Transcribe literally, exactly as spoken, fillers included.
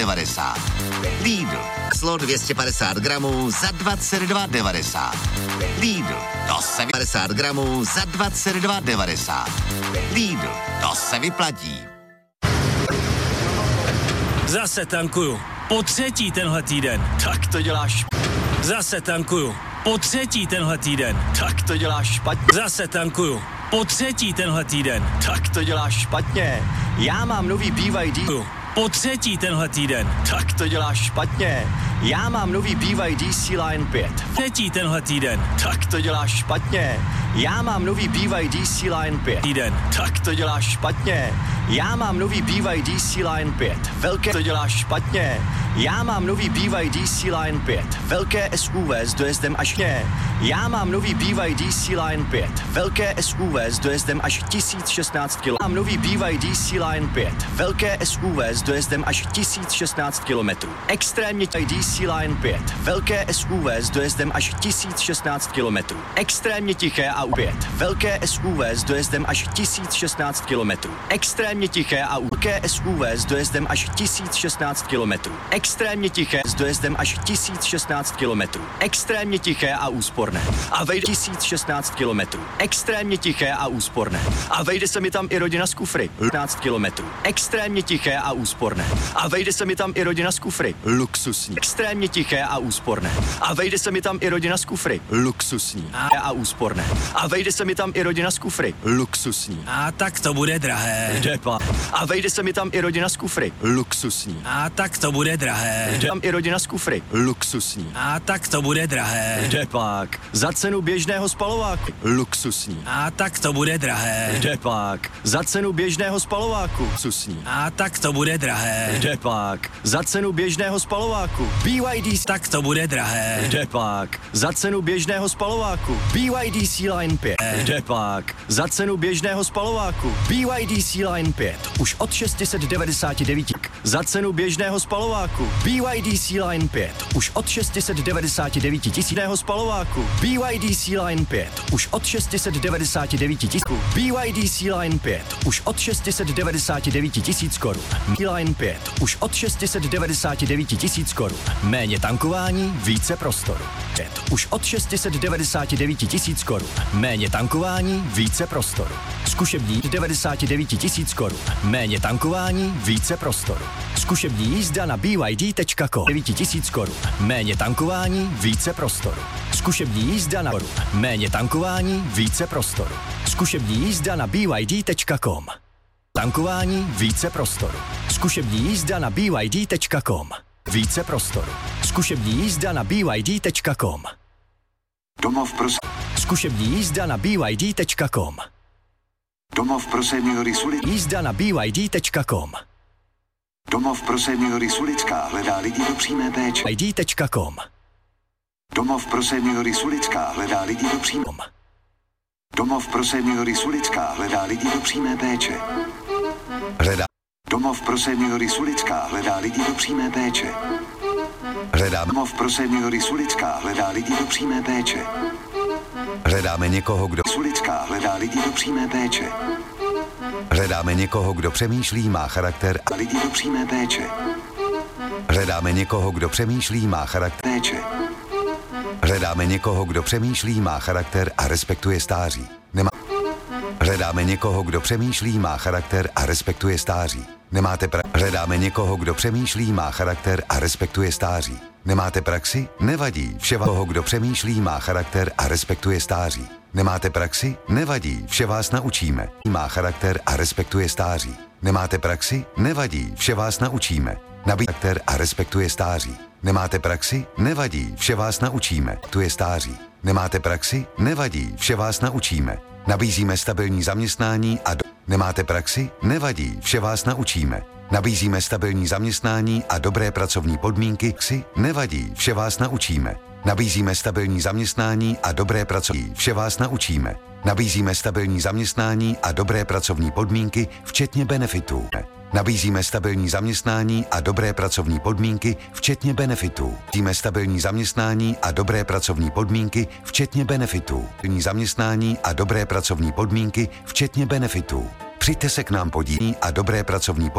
devadesát. Lidl, slo dvě stě padesát gramů za dvacet dva devadesát. Lidl, to se padesát gramů za dvacet dva devadesát. Lidl, to se vyplatí. Zase tankuju. Po třetí tenhle týden. Tak to děláš. Zase tankuju. Po třetí tenhle týden. Tak to děláš špatně. Zase tankuju. Po třetí tenhle týden. Tak to děláš špatně. Já mám nový B Y D. Po třetí tenhle týden. Tak to děláš špatně. Já mám nový B Y D C-Line pět. Třetí tenhle týden. Tak to děláš špatně. Já mám nový B Y D C-Line pět. Týden. Tak to děláš špatně. Já mám nový B Y D C-Line pět. Velké to děláš špatně. Já mám nový B Y D C-Line pět. Velké S U V s dojezdem až ně. Já mám nový B Y D C-Line pět. Velké S U V s dojezdem až tisíc šestnáct kilometrů. Mám nový B Y D C-Line pět. Velké S U V s dojezdem až tisíc šestnáct kilometrů. Extrémně B Y D C-Line pět. Velké S U V s dojezdem až tisíc šestnáct kilometrů. Extrémně tiché a U pět. Velké S U V s dojezdem až tisíc šestnáct kilometrů. Extrémně tiché a velké S U V s dojezdem až tisíc šestnáct kilometrů. Extrémně tiché s dojezdem až tisíc šestnáct kilometrů. Extrémně tiché a úsporné. A vejde tisíc šestnáct kilometrů. Extrémně tiché a úsporné. A vejde se mi tam i rodina z kufry. patnáct kilometrů. Extrémně tiché a úsporné. A vejde se mi tam i rodina z kufry. Luxusní. Extrémně tiché a úsporné. A vejde se mi tam i rodina z kufry. Luxusní. A, a úsporné. A vejde se mi tam i rodina z kufry. Luxusní. A tak to bude drahé. Depa. A vejde se mi tam i rodina z kufry. Luxusní. A tak to bude drahé. Jde tam i rodina z kufry. Luxusní. A tak to bude drahé. Depák. Za cenu běžného spalováku. Luxusní. A tak to bude drahé. Depák. Za cenu běžného spalováku. Luxusní. A tak to bude drahé. Depák. Za cenu běžného spalováku. B Y D. Tak to bude drahé. Depák. Za cenu běžného spalováku. B Y D C-Line pět. Depák. Za cenu běžného spalováku. B Y D C-Line pět. Už od šest set devadesát devět. Za cenu běžného spalováku. B Y D C-Line pět. Už od šest set devadesát devět tisíčného spalováku. B Y D C-Line pět. Už od šest set devadesát devět tisíc. B Y D C-Line pět. Už od šest set devadesát devět tisíc korun. C-Line pět. Už od šest set devadesát devět tisíc korun. Méně tankování, více prostoru. pět. Už od šest set devadesát devět tisíc korun. Méně tankování, více prostoru. Zkušební devadesát devět tisíc korun. Méně tankování, více prostoru. Zkušební jízda na B Y D tečka com. devět tisíc korun. Méně tankování, více prostoru. Zkušební jízda na korun. Méně tankování, více prostoru. Zkušební jízda na B Y D tečka com. Tankování, více prostoru. Zkušební jízda na B Y D tečka com. Více prostoru. Zkušební jízda na B Y D tečka com. Domov pro Zkušební jízda na B Y D tečka com. Domov pro seniory Sulic. Jízda na B Y D tečka com. Domov pro seniory Sulická hledá lidi do přímé péče. B Y D tečka com. Domov pro seniory Sulická hledá lidi do přímé. Domov pro seniory Sulická hledá lidi do přímé péče. Hledá. Domov pro seniory Sulická hledá lidi do přímé péče. Hledá. Domov pro seniory Sulická hledá lidi do přímé péče. Hledáme někoho, kdo Sulická hledá lidi do přímé péče. Hledáme někoho, kdo přemýšlí, má charakter a lidi do přímé péče. Hledáme někoho, kdo přemýšlí, má charakter péče. Hledáme někoho, kdo přemýšlí, má charakter a respektuje stáří. Nemá... Hledáme někoho, kdo přemýšlí, má charakter a respektuje stáří. Nemáte pra... Hledáme někoho, kdo přemýšlí, má charakter a respektuje stáří. Nemáte praxi? Nevadí. Vše vás... Toho, kdo přemýšlí, má charakter a respektuje stáří. Nemáte praxi? Nevadí. Vše vás naučíme. Má charakter a respektuje stáří. Nemáte praxi? Nevadí. Vše vás naučíme. Nabí charakter a respektuje stáří. Nemáte praxi? Nevadí. Vše vás naučíme. Tu je stáří. Nemáte praxi? Nevadí. Vše vás naučíme. Nabízíme stabilní zaměstnání a do... Nemáte praxi? Nevadí. Vše vás naučíme. Nabízíme stabilní zaměstnání a dobré pracovní podmínky. Si? Nevadí. Vše vás naučíme. Nabízíme stabilní zaměstnání a dobré pracovní. Vše vás naučíme. Nabízíme stabilní zaměstnání a dobré pracovní podmínky, včetně benefitů. Nabízíme stabilní zaměstnání a dobré pracovní podmínky, včetně benefitů. Nabízíme stabilní zaměstnání a dobré pracovní podmínky, včetně benefitů. Stabilní zaměstnání a dobré pracovní podmínky, včetně benefitů. Přijďte se k nám podívat a dobré pracovní podmínky.